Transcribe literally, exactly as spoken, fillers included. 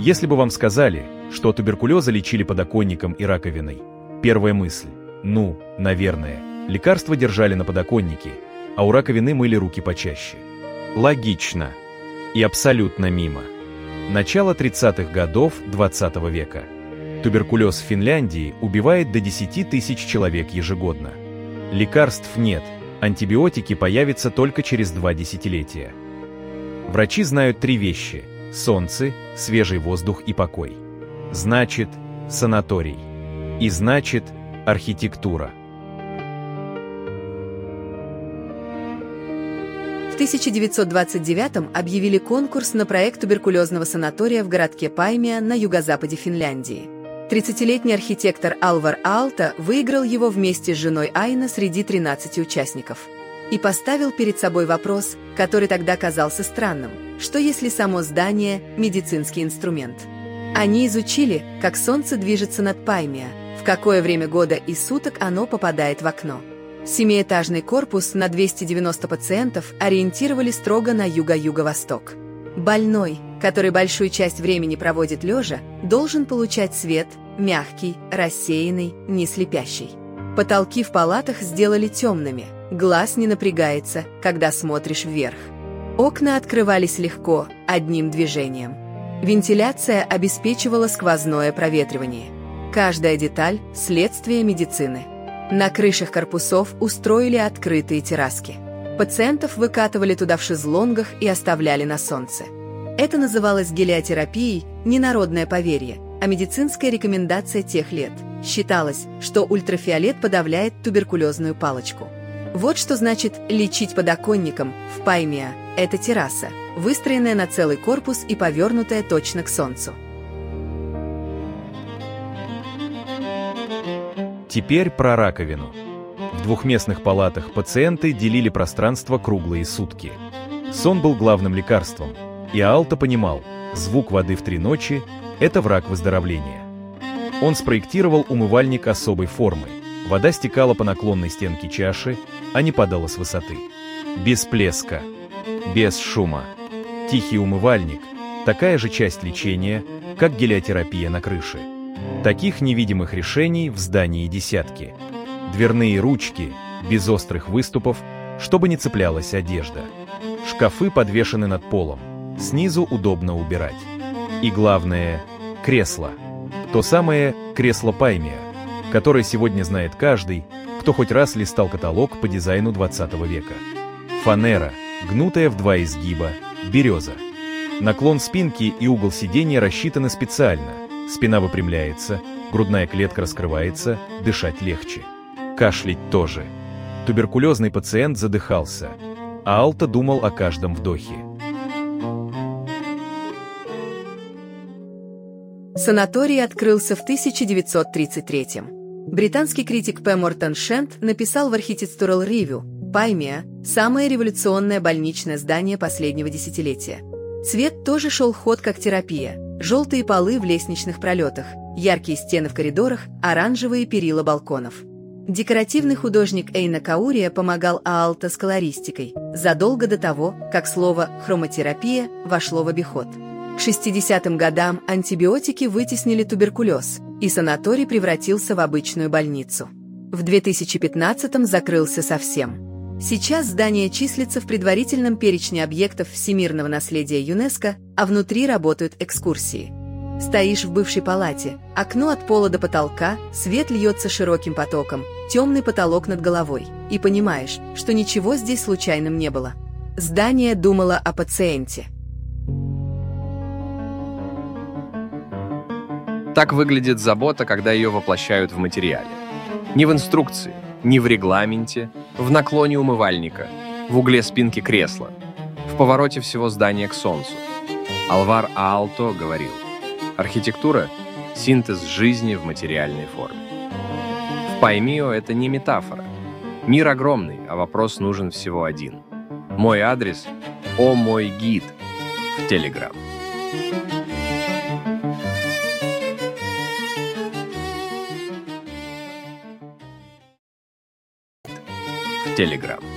Если бы вам сказали, что от туберкулеза лечили подоконником и раковиной, первая мысль – ну, наверное, лекарства держали на подоконнике, а у раковины мыли руки почаще. Логично. И абсолютно мимо. Начало тридцатых годов двадцатого века. Туберкулез в Финляндии убивает до десяти тысяч человек ежегодно. Лекарств нет, антибиотики появятся только через два десятилетия. Врачи знают три вещи – солнце, свежий воздух и покой. Значит, санаторий. И значит, архитектура. В тысяча девятьсот двадцать девятом объявили конкурс на проект туберкулезного санатория в городке Паймия на юго-западе Финляндии. тридцатилетний архитектор Алвар Аалто выиграл его вместе с женой Айна среди тринадцати участников. И поставил перед собой вопрос, который тогда казался странным: что если само здание – медицинский инструмент? Они изучили, как солнце движется над Паймия, в какое время года и суток оно попадает в окно. Семиэтажный корпус на двести девяносто пациентов ориентировали строго на юго-юго-восток. Больной, который большую часть времени проводит лежа, должен получать свет мягкий, рассеянный, не слепящий. Потолки в палатах сделали темными, глаз не напрягается, когда смотришь вверх. Окна открывались легко, одним движением. Вентиляция обеспечивала сквозное проветривание. Каждая деталь – следствие медицины. На крышах корпусов устроили открытые терраски. Пациентов выкатывали туда в шезлонгах и оставляли на солнце. Это называлось гелиотерапией, не народное поверье, а медицинская рекомендация тех лет. Считалось, что ультрафиолет подавляет туберкулезную палочку. Вот что значит лечить подоконником в Паймия. Это терраса, выстроенная на целый корпус и повернутая точно к солнцу. Теперь про раковину. В двухместных палатах пациенты делили пространство круглые сутки. Сон был главным лекарством, и Аалто понимал, звук воды в три ночи – это враг выздоровления. Он спроектировал умывальник особой формы. Вода стекала по наклонной стенке чаши, а не падала с высоты. Без плеска, без шума. Тихий умывальник – такая же часть лечения, как гелиотерапия на крыше. Таких невидимых решений в здании десятки. Дверные ручки, без острых выступов, чтобы не цеплялась одежда. Шкафы подвешены над полом, снизу удобно убирать. И главное – кресло. То самое кресло Паймия, которое сегодня знает каждый, кто хоть раз листал каталог по дизайну двадцатого века. Фанера, гнутая в два изгиба, береза. Наклон спинки и угол сидения рассчитаны специально. Спина выпрямляется, грудная клетка раскрывается, дышать легче. Кашлять тоже. Туберкулезный пациент задыхался, а Аалто думал о каждом вдохе. Санаторий открылся в тысяча девятьсот тридцать третьем. Британский критик П. Мортон Шент написал в Architectural Review: «Паймия – самое революционное больничное здание последнего десятилетия». Цвет тоже шел ход как терапия. Желтые полы в лестничных пролетах, яркие стены в коридорах, оранжевые перила балконов. Декоративный художник Эйна Каурия помогал Аалто с колористикой задолго до того, как слово «хромотерапия» вошло в обиход. К шестидесятым годам антибиотики вытеснили туберкулез, и санаторий превратился в обычную больницу. В две тысячи пятнадцатом закрылся совсем. Сейчас здание числится в предварительном перечне объектов всемирного наследия ЮНЕСКО, а внутри работают экскурсии. Стоишь в бывшей палате, окно от пола до потолка, свет льется широким потоком, темный потолок над головой, и понимаешь, что ничего здесь случайным не было. Здание думало о пациенте. Так выглядит забота, когда ее воплощают в материале. Не в инструкции, не в регламенте, в наклоне умывальника, в угле спинки кресла, в повороте всего здания к солнцу. Алвар Аалто говорил: архитектура – синтез жизни в материальной форме. В Паймио это не метафора. Мир огромный, а вопрос нужен всего один. Мой адрес – «О мой гид» в Telegram. В Telegram.